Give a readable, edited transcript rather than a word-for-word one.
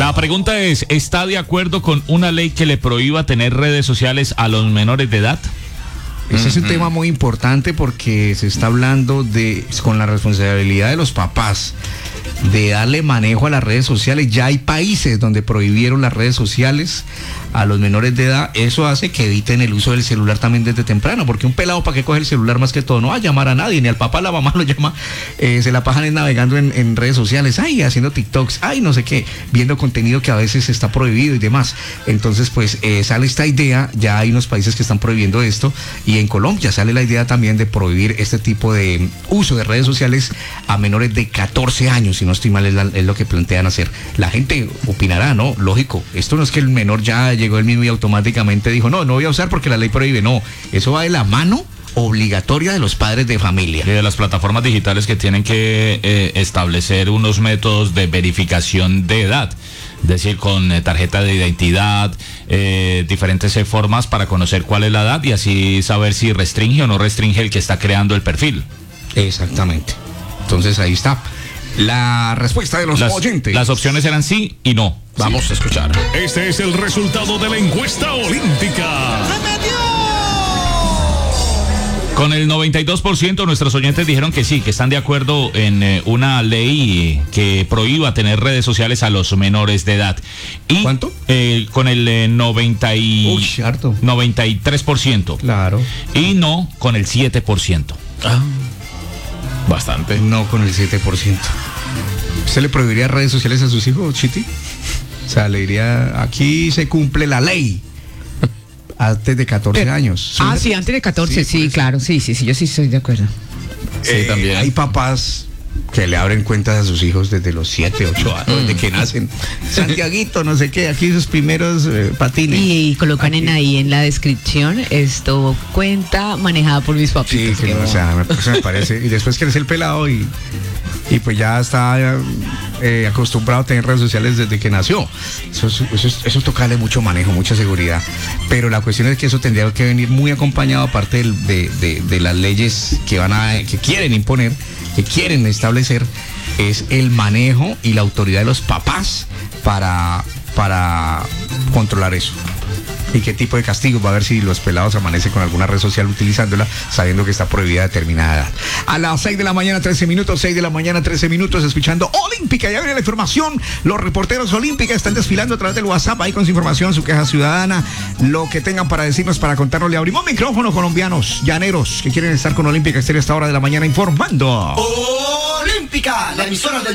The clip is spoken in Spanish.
La pregunta es, ¿está de acuerdo con una ley que le prohíba tener redes sociales a los menores de edad? Ese es un tema muy importante porque se está hablando con la responsabilidad de los papás de darle manejo a las redes sociales. Ya hay países donde prohibieron las redes sociales a los menores de edad. Eso hace que eviten el uso del celular también desde temprano, porque un pelado, ¿para qué coge el celular más que todo? No va a llamar a nadie, ni al papá, la mamá lo llama, se la pasan navegando en redes sociales, haciendo TikToks, no sé qué, viendo contenido que a veces está prohibido y demás. Entonces, pues sale esta idea, ya hay unos países que están prohibiendo esto, y en Colombia sale la idea también de prohibir este tipo de uso de redes sociales a menores de 14 años, si no estoy mal, es lo que plantean hacer. La gente opinará, ¿no? Lógico, esto no es que el menor ya llegó él mismo y automáticamente dijo, no voy a usar porque la ley prohíbe. No, eso va de la mano obligatoria de los padres de familia. Y de las plataformas digitales que tienen que establecer unos métodos de verificación de edad. Es decir, con tarjeta de identidad, diferentes formas para conocer cuál es la edad y así saber si restringe o no restringe el que está creando el perfil. Exactamente. Entonces ahí está la respuesta de los oyentes. Las opciones eran sí y no. Vamos a escuchar. Este es el resultado de la encuesta olímpica. Con el 92% nuestros oyentes dijeron que sí, que están de acuerdo en una ley que prohíba tener redes sociales a los menores de edad. Y ¿cuánto? Con el 93%. Claro. Y no con el 7%. Bastante. No con el 7%. ¿Usted le prohibiría redes sociales a sus hijos, Chiti? O sea, le diría, aquí se cumple la ley. Antes de 14 años. Sí, antes de 14, sí, claro, sí, yo sí estoy de acuerdo. Sí, también. Hay papás que le abren cuentas a sus hijos desde los 7, 8 años, desde que nacen. Santiaguito, no sé qué, aquí sus primeros patines. Y colocan ahí en la descripción, esto, cuenta manejada por mis papitos. Sí, o sea, eso me parece. Y después crece el pelado y pues ya está acostumbrado a tener redes sociales desde que nació. Eso es tocarle mucho manejo, mucha seguridad. Pero la cuestión es que eso tendría que venir muy acompañado, aparte de las leyes que quieren imponer, que quieren establecer, es el manejo y la autoridad de los papás para controlar eso. ¿Y qué tipo de castigos va a haber si los pelados amanecen con alguna red social utilizándola sabiendo que está prohibida a determinada edad? A las 6 de la mañana, 13 minutos, escuchando Olímpica. Ya viene la información. Los reporteros Olímpica están desfilando a través del WhatsApp ahí con su información, su queja ciudadana, lo que tengan para decirnos, para contarnos. Le abrimos micrófono, colombianos, llaneros, que quieren estar con Olímpica Estéreo a esta hora de la mañana informando. Olímpica, la emisora del